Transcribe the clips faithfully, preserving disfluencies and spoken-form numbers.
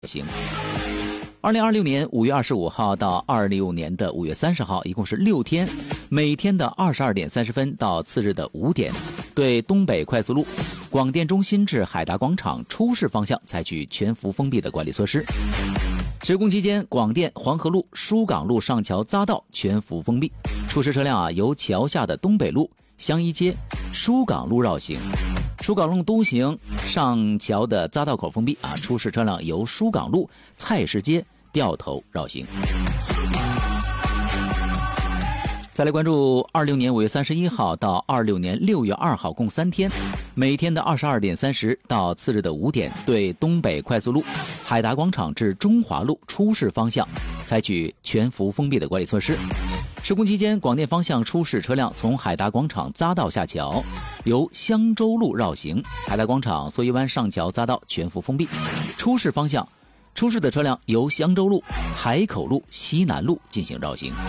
行。二零二六年五月二十五号到二六年的五月三十号，一共是六天，每天的二十二点三十分到次日的五点，对东北快速路广电中心至海达广场出市方向采取全幅封闭的管理措施。施工期间，广电黄河路、疏港路上桥匝道全幅封闭，出事车辆啊由桥下的东北路、香一街、疏港路绕行。疏港路东行上桥的匝道口封闭啊，出事车辆由疏港路、菜市街掉头绕行。再来关注二六年五月三十一号到二六年六月二号，共三天，每天的二十二点三十到次日的五点，对东北快速路海达广场至中华路出市方向采取全幅封闭的管理措施。施工期间，广电方向出事车辆从海达广场匝道下桥，由香洲路绕行。海达广场蓑衣湾上桥匝道全幅封闭，出事方向出事的车辆由香洲路、海口路、西南路进行绕行。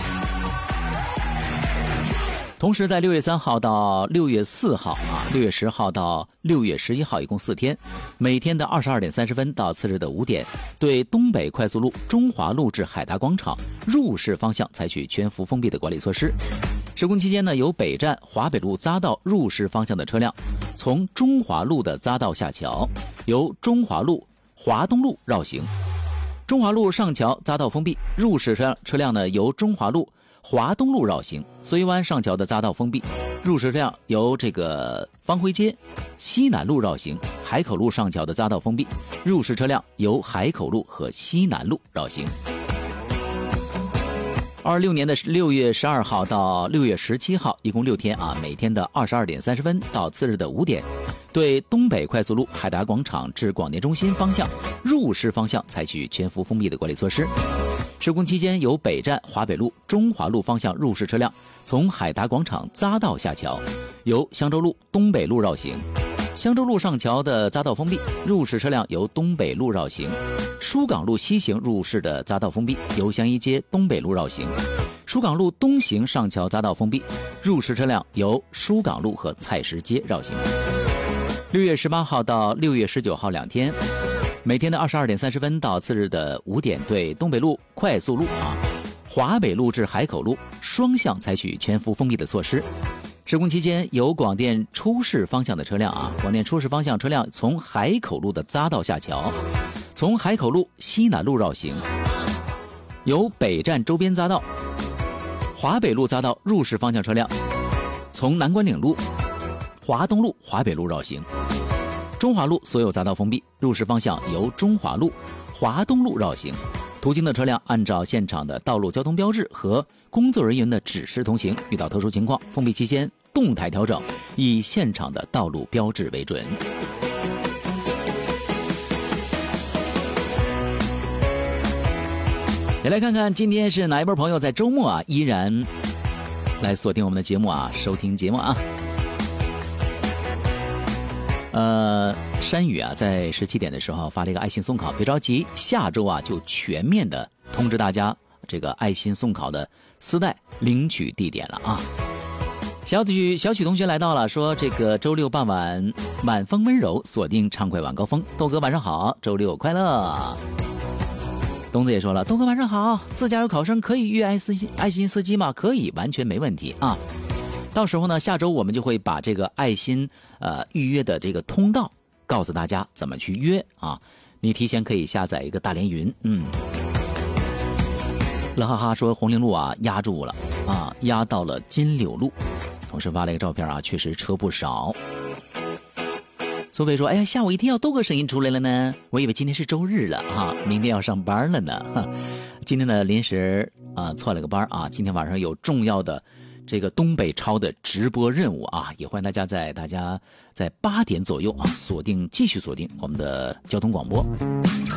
同时，在六月三号到六月四号啊，六月十号到六月十一号，一共四天，每天的二十二点三十分到次日的五点，对东北快速路中华路至海达广场入市方向采取全幅封闭的管理措施。施工期间呢，由北站华北路匝道入市方向的车辆，从中华路的匝道下桥，由中华路、华东路绕行。中华路上桥匝道封闭，入市车车辆呢由中华路、华东路绕行。蓑衣湾上桥的匝道封闭，入市车辆由这个方辉街、西南路绕行。海口路上桥的匝道封闭，入市车辆由海口路和西南路绕行。二六年的六月十二号到六月十七号，一共六天啊，每天的二十二点三十分到次日的五点，对东北快速路海达广场至广电中心方向入市方向采取全幅封闭的管理措施。施工期间，由北站华北路、中华路方向入市车辆从海达广场匝道下桥，由香洲路、东北路绕行。香洲路上桥的匝道封闭，入市车辆由东北路绕行。疏港路西行入市的匝道封闭，由香一街东北路绕行。疏港路东行上桥匝道封闭，入市车辆由疏港路和菜市街绕行。六月十八号到六月十九号两天，每天的二十二点三十分到次日的五点，对东北路快速路啊、华北路至海口路双向采取全幅封闭的措施。施工期间，由广电出市方向的车辆啊，广电出市方向车辆从海口路的匝道下桥，从海口路西南路绕行，由北站周边匝道、华北路匝道入市方向车辆从南关岭路、华东路、华北路绕行。中华路所有匝道封闭，入市方向由中华路、华东路绕行。途经的车辆按照现场的道路交通标志和工作人员的指示通行，遇到特殊情况，封闭期间动态调整，以现场的道路标志为准。也来看看今天是哪一波朋友在周末啊依然来锁定我们的节目啊，收听节目啊。呃，山雨啊，在十七点的时候发了一个爱心送考，别着急，下周啊就全面的通知大家这个爱心送考的丝带领取地点了啊。小曲小曲同学来到了，说这个周六傍晚晚风温柔，锁定畅快晚高峰。豆哥晚上好，周六快乐。东子也说了，豆哥晚上好，自驾游考生可以约爱心爱心司机吗？可以，完全没问题啊。到时候呢，下周我们就会把这个爱心呃预约的这个通道告诉大家怎么去约啊。你提前可以下载一个大连云，嗯。乐哈哈说红菱路啊压住了啊，压到了金柳路。同时发了一个照片啊，确实车不少。苏菲说：“哎呀，吓我一跳，豆哥声音出来了呢，我以为今天是周日了啊，明天要上班了呢。哈，今天呢临时啊、呃、错了个班啊，今天晚上有重要的。”这个东北超的直播任务啊，也欢迎大家在大家在八点左右啊，锁定继续锁定我们的交通广播。